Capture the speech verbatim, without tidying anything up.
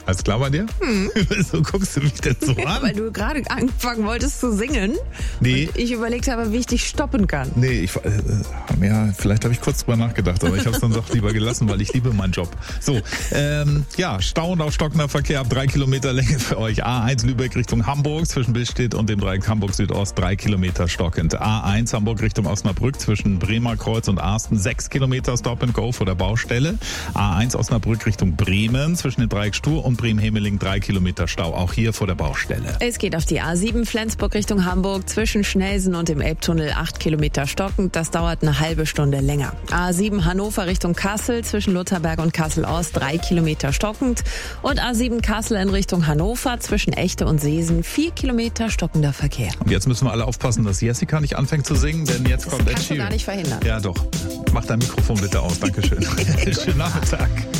Alles klar bei dir? Hm. So guckst du mich denn so an? Weil du gerade anfangen wolltest zu singen. Nee. Und ich überlegt habe, wie ich dich stoppen kann. Nee, ich, äh, ja, vielleicht habe ich kurz drüber nachgedacht, aber ich habe es dann doch lieber gelassen, weil ich liebe meinen Job. So, ähm, ja, Stau und auch stockender Verkehr ab drei Kilometer Länge für euch. A eins Lübeck Richtung Hamburg zwischen Billstedt und dem Dreieck Hamburg Südost, drei Kilometer stockend. A eins Hamburg Richtung Osnabrück zwischen Bremer Kreuz und Arsten, sechs Kilometer Stop and Go vor der Baustelle. A eins Osnabrück Richtung Bremen zwischen dem Dreieck Stur und Bremen-Hemeling, drei Kilometer Stau, auch hier vor der Baustelle. Es geht auf die A sieben Flensburg Richtung Hamburg zwischen Schnelsen und dem Elbtunnel, acht Kilometer stockend. Das dauert eine halbe Stunde länger. A sieben Hannover Richtung Kassel zwischen Lutherberg und Kassel-Ost, drei Kilometer stockend. Und A sieben Kassel in Richtung Hannover zwischen Echte und Seesen, vier Kilometer stockender Verkehr. Und jetzt müssen wir alle aufpassen, dass Jessica nicht anfängt zu singen, denn jetzt das kommt Ed kannst du Sheeran. gar nicht verhindern. Ja doch. Mach dein Mikrofon bitte aus. Dankeschön. Schönen Nachmittag.